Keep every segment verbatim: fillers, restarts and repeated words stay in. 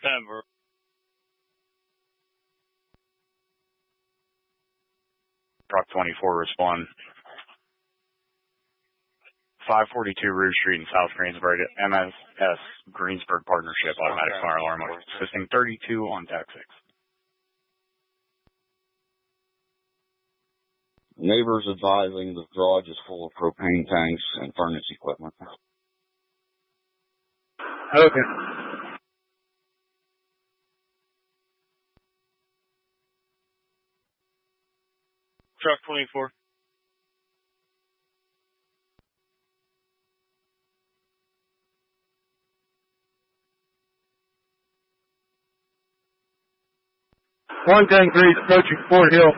Denver. Truck twenty-four, respond. five forty-two Rouge Street in South Greensburg, M S S Greensburg Partnership, automatic fire alarm, assisting thirty-two on deck six. Neighbors advising the garage is full of propane tanks and furnace equipment. Okay. Truck twenty-four. one ten three is approaching Fort Hill.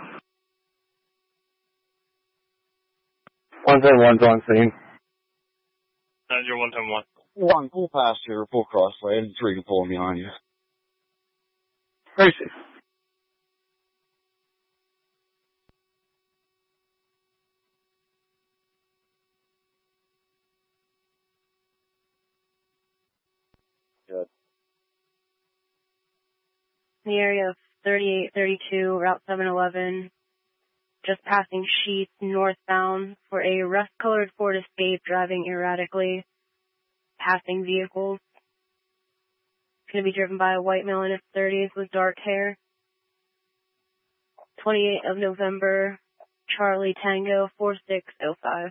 one ten one's on scene. And you're one ten one. One, pull past here, pull cross lane, three to pull behind you. Tracy. Good. In the area of thirty-eight thirty-two, Route seven eleven, just passing Sheets northbound for a rust-colored Ford Escape driving erratically, passing vehicles. It's going to be driven by a white male in his thirties with dark hair. twenty-eighth of November, Charlie Tango four six oh five.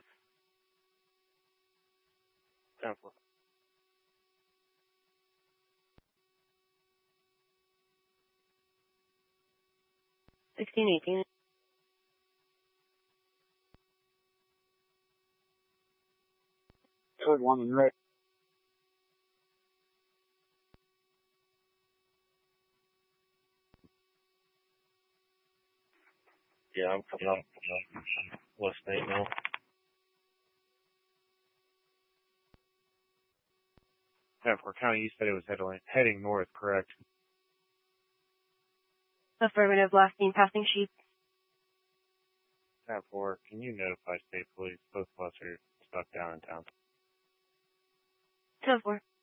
Denver. sixteen eighteen. Good one and right. Yeah, I'm coming up. West State now. Denver County, you said it was heading, heading north, correct? Affirmative, last seen passing Sheets. Denver, can you notify state police? Both of us are stuck down in town. ten four.